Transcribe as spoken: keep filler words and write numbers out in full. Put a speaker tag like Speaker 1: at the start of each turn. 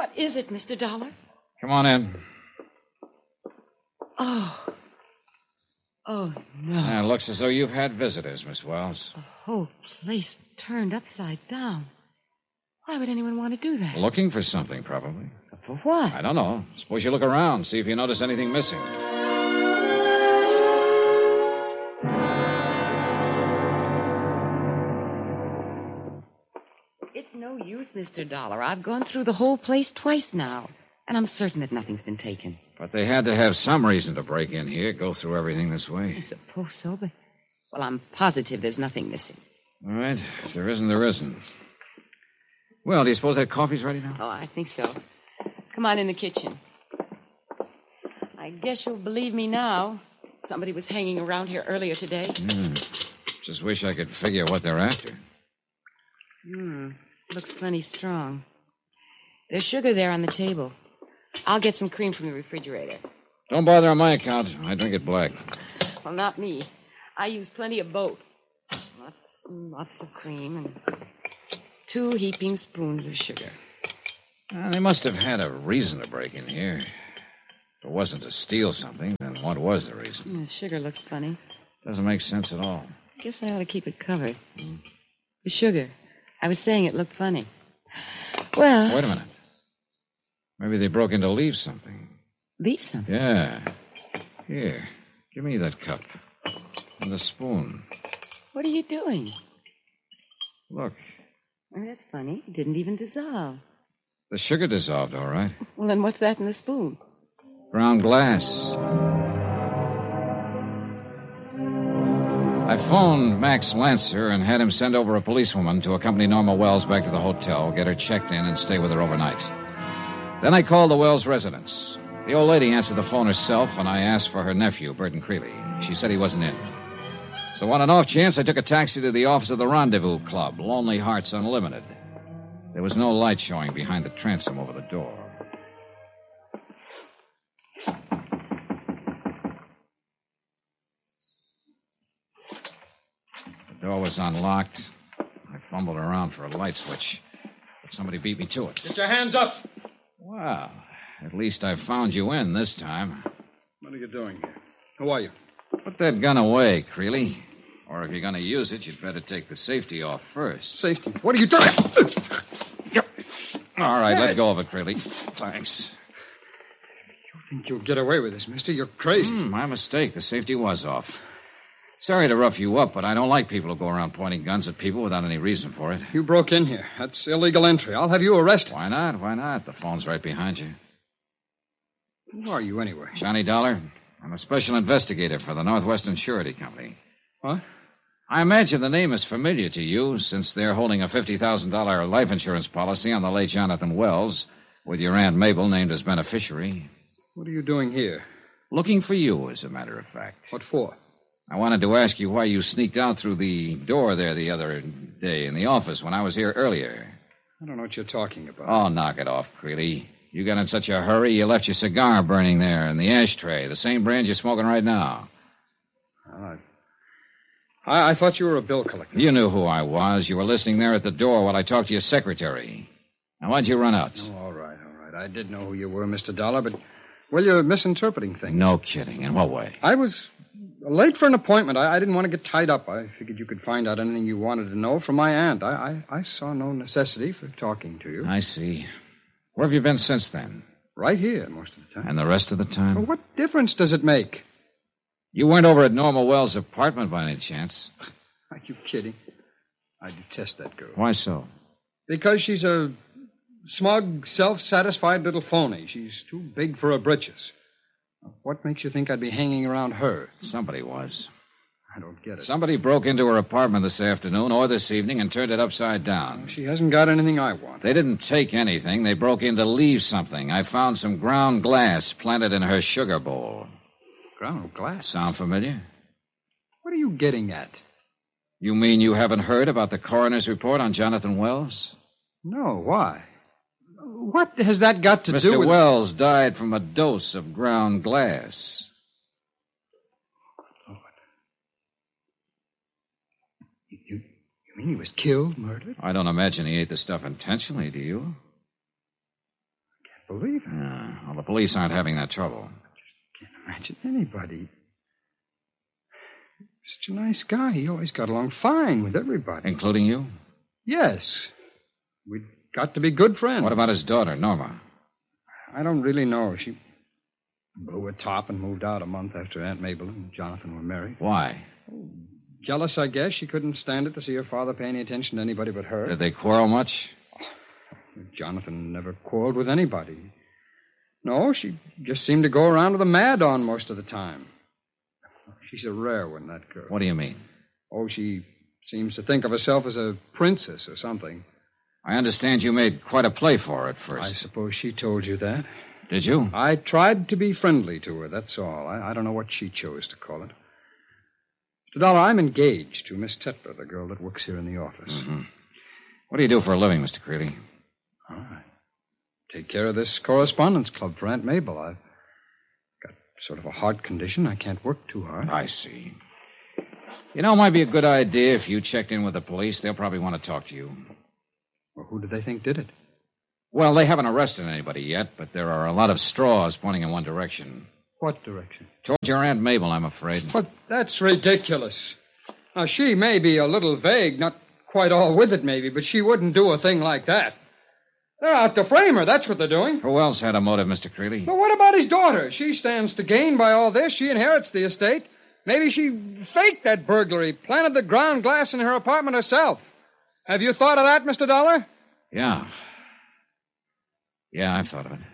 Speaker 1: What is it, Mister Dollar?
Speaker 2: Come on in.
Speaker 1: Oh. Oh, no.
Speaker 2: Yeah, it looks as though you've had visitors, Miss Wells.
Speaker 1: The whole place turned upside down. Why would anyone want to do that?
Speaker 2: Looking for something, probably.
Speaker 1: For what?
Speaker 2: I don't know. Suppose you look around, see if you notice anything missing.
Speaker 1: It's no use, Mister Dollar. I've gone through the whole place twice now, and I'm certain that nothing's been taken.
Speaker 2: But they had to have some reason to break in here, go through everything this way.
Speaker 1: I suppose so, but... Well, I'm positive there's nothing missing.
Speaker 2: All right. If there isn't, there isn't. Well, do you suppose that coffee's ready now?
Speaker 1: Oh, I think so. Come on in the kitchen. I guess you'll believe me now. Somebody was hanging around here earlier today.
Speaker 2: Mm. Just wish I could figure what they're after.
Speaker 1: Hmm. Looks plenty strong. There's sugar there on the table. I'll get some cream from the refrigerator.
Speaker 2: Don't bother on my account. I drink it black.
Speaker 1: Well, not me. I use plenty of both. Lots and lots of cream and two heaping spoons of sugar.
Speaker 2: Uh, they must have had a reason to break in here. If it wasn't to steal something, then what was the reason?
Speaker 1: The sugar looks funny.
Speaker 2: Doesn't make sense at all.
Speaker 1: Guess I ought to keep it covered. Mm. The sugar. I was saying it looked funny. Well...
Speaker 2: Wait a minute. Maybe they broke in to leave something.
Speaker 1: Leave something?
Speaker 2: Yeah. Here. Give me that cup. And the spoon.
Speaker 1: What are you doing?
Speaker 2: Look.
Speaker 1: Oh, that's funny. It didn't even dissolve.
Speaker 2: The sugar dissolved, all right.
Speaker 1: Well, then what's that in the spoon?
Speaker 2: Ground glass. I phoned Max Lancer and had him send over a policewoman to accompany Norma Wells back to the hotel, get her checked in, and stay with her overnight. Then I called the Wells residence. The old lady answered the phone herself, and I asked for her nephew, Burton Creeley. She said he wasn't in. So on an off chance, I took a taxi to the office of the Rendezvous Club, Lonely Hearts Unlimited. There was no light showing behind the transom over the door. The door was unlocked. I fumbled around for a light switch, but somebody beat me to it.
Speaker 3: Get your hands up!
Speaker 2: Well, at least I found you in this time.
Speaker 3: What are you doing here? Who are you?
Speaker 2: Put that gun away, Creeley. Or if you're going to use it, you'd better take the safety off first.
Speaker 3: Safety? What are you doing?
Speaker 2: All right, let go of it, Creeley. Thanks.
Speaker 3: You think you'll get away with this, mister? You're crazy.
Speaker 2: Mm, my mistake. The safety was off. Sorry to rough you up, but I don't like people who go around pointing guns at people without any reason for it.
Speaker 3: You broke in here. That's illegal entry. I'll have you arrested.
Speaker 2: Why not? Why not? The phone's right behind you.
Speaker 3: Who are you, anyway?
Speaker 2: Johnny Dollar. I'm a special investigator for the Northwestern Surety Company.
Speaker 3: What?
Speaker 2: I imagine the name is familiar to you, since they're holding a fifty thousand dollars life insurance policy on the late Jonathan Wells, with your Aunt Mabel named as beneficiary.
Speaker 3: What are you doing here?
Speaker 2: Looking for you, as a matter of fact.
Speaker 3: What for?
Speaker 2: I wanted to ask you why you sneaked out through the door there the other day in the office when I was here earlier.
Speaker 3: I don't know what you're talking about.
Speaker 2: Oh, knock it off, Creeley. You got in such a hurry, you left your cigar burning there in the ashtray, the same brand you're smoking right now.
Speaker 3: Uh, I, I thought you were a bill collector.
Speaker 2: You knew who I was. You were listening there at the door while I talked to your secretary. Now, why'd you run out?
Speaker 3: Oh, all right, all right. I did know who you were, Mister Dollar, but, well, you're misinterpreting things.
Speaker 2: No kidding. In what way?
Speaker 3: I was late for an appointment. I, I didn't want to get tied up. I figured you could find out anything you wanted to know from my aunt. I, I, I saw no necessity for talking to you.
Speaker 2: I see. Where have you been since then?
Speaker 3: Right here, most of the time.
Speaker 2: And the rest of the time?
Speaker 3: Well, what difference does it make?
Speaker 2: You weren't over at Norma Wells' apartment by any chance?
Speaker 3: Are you kidding? I detest that girl.
Speaker 2: Why so?
Speaker 3: Because she's a smug, self-satisfied little phony. She's too big for her britches. What makes you think I'd be hanging around her?
Speaker 2: Somebody was.
Speaker 3: I don't get it.
Speaker 2: Somebody broke into her apartment this afternoon or this evening and turned it upside down.
Speaker 3: She hasn't got anything I want.
Speaker 2: They didn't take anything. They broke in to leave something. I found some ground glass planted in her sugar bowl.
Speaker 3: Ground glass?
Speaker 2: Sound familiar?
Speaker 3: What are you getting at?
Speaker 2: You mean you haven't heard about the coroner's report on Jonathan Wells?
Speaker 3: No, why? What has that got to
Speaker 2: Mister
Speaker 3: do with...
Speaker 2: Mister Wells died from a dose of ground glass.
Speaker 3: You, you mean he was killed, murdered?
Speaker 2: I don't imagine he ate the stuff intentionally, do you?
Speaker 3: believe it.
Speaker 2: Yeah, well, the police aren't having that trouble.
Speaker 3: Can't imagine anybody. Such a nice guy. He always got along fine with everybody.
Speaker 2: Including you?
Speaker 3: Yes. We got to be good friends.
Speaker 2: What about his daughter, Norma?
Speaker 3: I don't really know. She blew a top and moved out a month after Aunt Mabel and Jonathan were married.
Speaker 2: Why?
Speaker 3: Jealous, I guess. She couldn't stand it to see her father pay any attention to anybody but her.
Speaker 2: Did they quarrel much?
Speaker 3: Jonathan never quarreled with anybody. No, she just seemed to go around with a mad on most of the time. She's a rare one, that girl.
Speaker 2: What do you mean?
Speaker 3: Oh, she seems to think of herself as a princess or something.
Speaker 2: I understand you made quite a play for her at first.
Speaker 3: I suppose she told you that.
Speaker 2: Did you?
Speaker 3: I tried to be friendly to her, that's all. I, I don't know what she chose to call it. Mister Dollar, I'm engaged to Miss Tetler, the girl that works here in the office.
Speaker 2: Mm-hmm. What do you do for a living, Mister Creedy?
Speaker 3: All right. Take care of this correspondence club for Aunt Mabel. I've got sort of a heart condition. I can't work too hard.
Speaker 2: I see. You know, it might be a good idea if you checked in with the police. They'll probably want to talk to you.
Speaker 3: Well, who do they think did it?
Speaker 2: Well, they haven't arrested anybody yet, but there are a lot of straws pointing in one direction.
Speaker 3: What direction?
Speaker 2: Towards your Aunt Mabel, I'm afraid.
Speaker 3: But that's ridiculous. Now, she may be a little vague, not quite all with it, maybe, but she wouldn't do a thing like that. They're out to frame her, that's what they're doing.
Speaker 2: Who else had a motive, Mister Creedy?
Speaker 3: But what about his daughter? She stands to gain by all this. She inherits the estate. Maybe she faked that burglary, planted the ground glass in her apartment herself. Have you thought of that, Mister Dollar?
Speaker 2: Yeah. Yeah, I've thought of it.